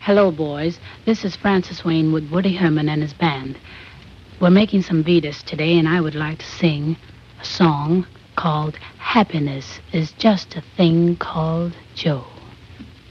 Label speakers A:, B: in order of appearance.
A: Hello, boys. This is Francis Wayne with Woody Herman and his band. We're making some vidas today, and I would like to sing a song called Happiness is Just a Thing Called Joe.